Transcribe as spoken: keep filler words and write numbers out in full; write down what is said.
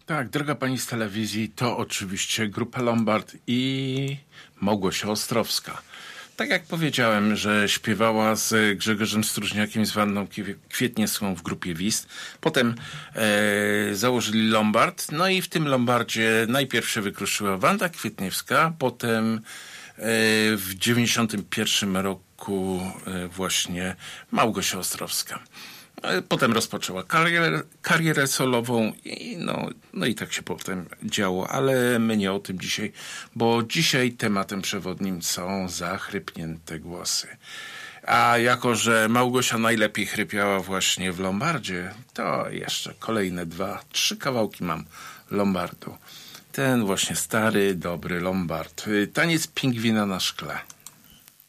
Tak, droga pani z telewizji, to oczywiście Grupa Lombard i Małgosia Ostrowska. Tak jak powiedziałem, że śpiewała z Grzegorzem Strużniakiem i z Wanną Kwietniewską w grupie Wist. Potem e, założyli Lombard, no i w tym Lombardzie najpierw się wykruszyła Wanda Kwietniewska, potem e, w dziewięćdziesiątym pierwszym roku e, właśnie Małgosia Ostrowska. Potem rozpoczęła karierę, karierę solową i no, no i tak się potem działo, ale my nie o tym dzisiaj, bo dzisiaj tematem przewodnim są zachrypnięte głosy. A jako, że Małgosia najlepiej chrypiała właśnie w Lombardzie, to jeszcze kolejne dwa, trzy kawałki mam Lombardu. Ten właśnie stary, dobry Lombard. Taniec pingwina na szkle.